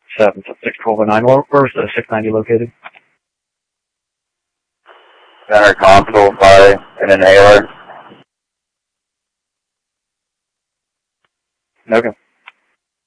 61209. Where was the 690 located? Center console by an inhaler. Okay.